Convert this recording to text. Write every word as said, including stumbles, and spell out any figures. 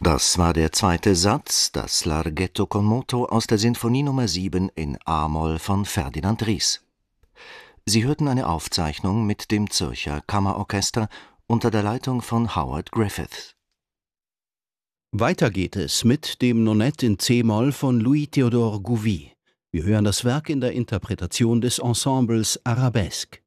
Das war der zweite Satz, das Larghetto con moto aus der Sinfonie Nummer sieben in a-Moll von Ferdinand Ries. Sie hörten eine Aufzeichnung mit dem Zürcher Kammerorchester unter der Leitung von Howard Griffiths. Weiter geht es mit dem Nonett in c-Moll von Louis-Théodore Gouvy. Wir hören das Werk in der Interpretation des Ensembles Arabesque.